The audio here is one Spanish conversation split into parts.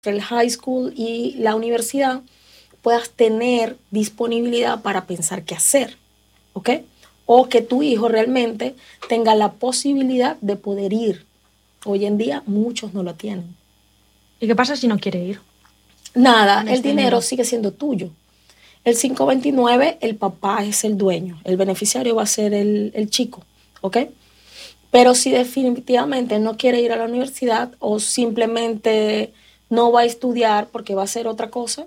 el high school y la universidad puedas tener disponibilidad para pensar qué hacer, ¿ok? O que tu hijo realmente tenga la posibilidad de poder ir. Hoy en día muchos no lo tienen. ¿Y qué pasa si no quiere ir? Nada, el dinero sigue siendo tuyo. El 529, el papá es el dueño, el beneficiario va a ser el chico, ¿ok? Pero si definitivamente no quiere ir a la universidad o simplemente no va a estudiar porque va a hacer otra cosa,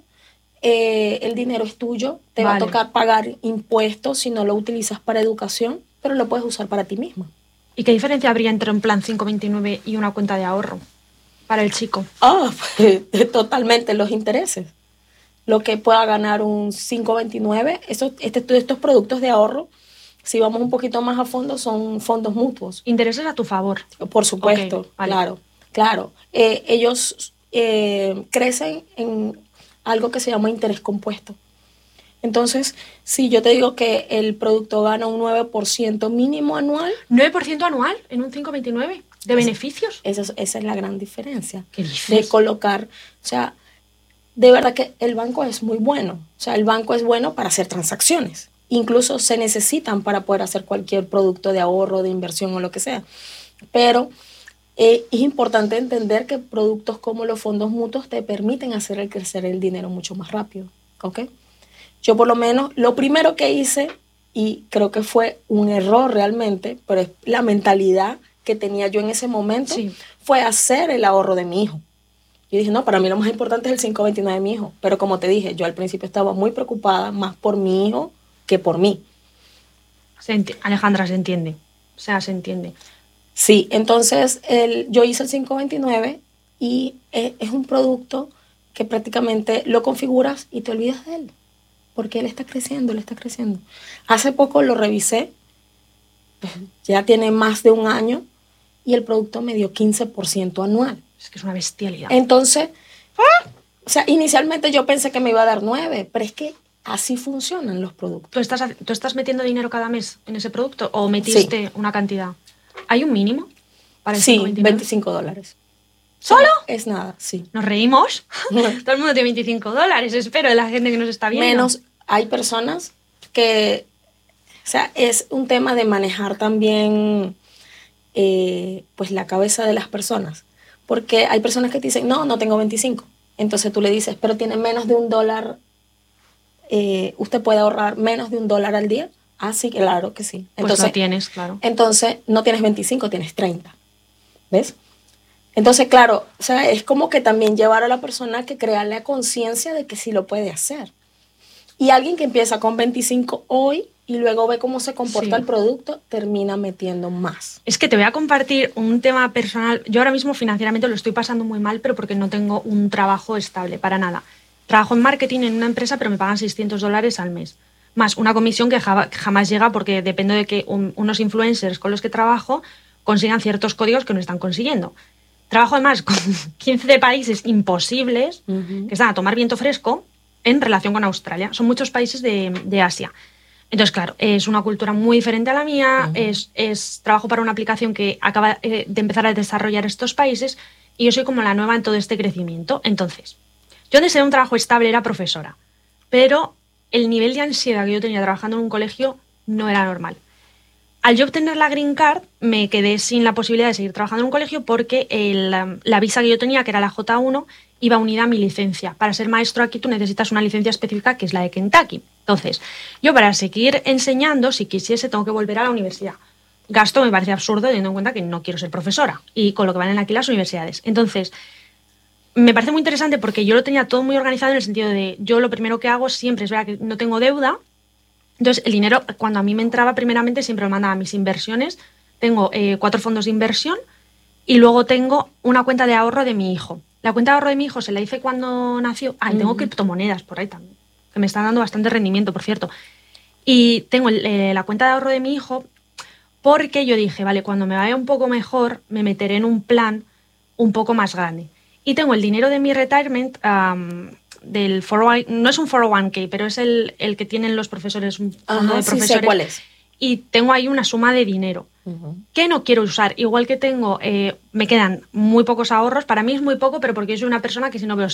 el dinero es tuyo, te va a tocar pagar impuestos si no lo utilizas para educación, pero lo puedes usar para ti misma. ¿Y qué diferencia habría entre un plan 529 y una cuenta de ahorro para el chico? Pues, totalmente los intereses. Lo que pueda ganar un 529, estos productos de ahorro, si vamos un poquito más a fondo, son fondos mutuos. Intereses a tu favor. Por supuesto, Okay, vale. claro. Ellos crecen en algo que se llama interés compuesto. Entonces, si yo te digo que el producto gana un 9% mínimo anual. ¿9% anual en un 529 de beneficios? Esa es la gran diferencia. ¿Qué dices? De colocar, o sea, de verdad que el banco es muy bueno. O sea, el banco es bueno para hacer transacciones. Incluso se necesitan para poder hacer cualquier producto de ahorro, de inversión o lo que sea. Pero es importante entender que productos como los fondos mutuos te permiten hacer crecer el dinero mucho más rápido. ¿Ok? Yo por lo menos, lo primero que hice, y creo que fue un error realmente, pero es la mentalidad que tenía yo en ese momento, fue hacer el ahorro de mi hijo. Yo dije, no, para mí lo más importante es el 529 de mi hijo. Pero como te dije, yo al principio estaba muy preocupada más por mi hijo que por mí. Alejandra, se entiende. O sea, se entiende. Sí, entonces yo hice el 529 y es un producto que prácticamente lo configuras y te olvidas de él. Porque él está creciendo, él está creciendo. Hace poco lo revisé, ya tiene más de un año y el producto me dio 15% anual. Es que es una bestialidad. Entonces, o sea, inicialmente yo pensé que me iba a dar 9, pero es que así funcionan los productos. ¿Tú estás metiendo dinero cada mes en ese producto o metiste una cantidad? ¿Hay un mínimo para el Sí, 529? $25. ¿Solo? Es nada, sí. ¿Nos reímos? Todo el mundo tiene $25, espero, de la gente que nos está viendo. Menos, hay personas que, o sea, es un tema de manejar también pues la cabeza de las personas. Porque hay personas que te dicen, no tengo 25. Entonces tú le dices, pero tiene menos de $1, ¿usted puede ahorrar menos de $1 al día? Ah, sí, claro que sí. Entonces, pues no tienes, claro. Entonces no tienes 25, tienes 30. ¿Ves? Entonces, claro, o sea, es como que también llevar a la persona a que crearle a conciencia de que sí lo puede hacer. Y alguien que empieza con 25 hoy y luego ve cómo se comporta el producto, termina metiendo más. Es que te voy a compartir un tema personal. Yo ahora mismo financieramente lo estoy pasando muy mal, pero porque no tengo un trabajo estable, para nada. Trabajo en marketing en una empresa, pero me pagan $600 al mes. Más una comisión que jamás llega porque depende de que unos influencers con los que trabajo consigan ciertos códigos que no están consiguiendo. Trabajo además con 15 países imposibles que están a tomar viento fresco en relación con Australia. Son muchos países de Asia. Entonces, claro, es una cultura muy diferente a la mía, es trabajo para una aplicación que acaba de empezar a desarrollar estos países y yo soy como la nueva en todo este crecimiento. Entonces, yo antes de un trabajo estable era profesora, pero el nivel de ansiedad que yo tenía trabajando en un colegio no era normal. Al yo obtener la Green Card, me quedé sin la posibilidad de seguir trabajando en un colegio porque la visa que yo tenía, que era la J1, iba unida a mi licencia. Para ser maestro aquí tú necesitas una licencia específica que es la de Kentucky. Entonces, yo para seguir enseñando, si quisiese, tengo que volver a la universidad. Gasto me parece absurdo teniendo en cuenta que no quiero ser profesora y con lo que valen aquí las universidades. Entonces, me parece muy interesante porque yo lo tenía todo muy organizado en el sentido de yo lo primero que hago siempre es ver que no tengo deuda. Entonces, el dinero, cuando a mí me entraba primeramente, siempre lo mandaba a mis inversiones. Tengo 4 fondos de inversión y luego tengo una cuenta de ahorro de mi hijo. La cuenta de ahorro de mi hijo se la hice cuando nació. Ah, y tengo criptomonedas por ahí también, que me están dando bastante rendimiento, por cierto. Y tengo la cuenta de ahorro de mi hijo porque yo dije, vale, cuando me vaya un poco mejor, me meteré en un plan un poco más grande. Y tengo el dinero de mi retirement... del 401, no es un 401k, pero es el que tienen los profesores, un fondo de profesores. Sí sé cuál es. y tengo ahí una suma de dinero. ¿Qué no quiero usar? Igual que tengo, me quedan muy pocos ahorros, para mí es muy poco, pero porque yo soy una persona que si no veo